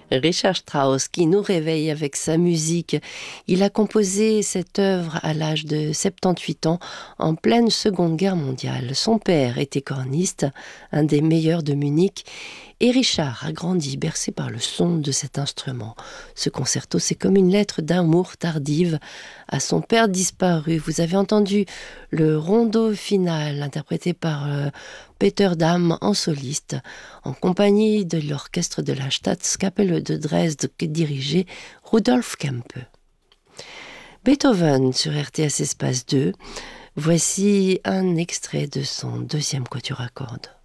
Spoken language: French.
Richard Strauss qui nous réveille avec sa musique. Il a composé cette œuvre à l'âge de 78 ans en pleine Seconde Guerre mondiale. Son père était corniste, un des meilleurs de Munich, et Richard a grandi bercé par le son de cet instrument. Ce concerto, c'est comme une lettre d'amour tardive à son père disparu. Vous avez entendu le rondo final interprété par Peter Dam en soliste, en compagnie de l'orchestre de la Staatskapelle de Dresde que dirigeait Rudolf Kempe. Beethoven sur RTS Espace 2, voici un extrait de son deuxième quatuor à cordes.